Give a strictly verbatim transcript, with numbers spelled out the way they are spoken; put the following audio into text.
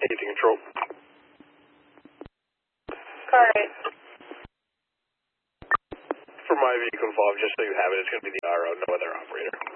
safety control. Car eight. For my vehicle involved, just so you have it, it's going to be the R O, no other operator.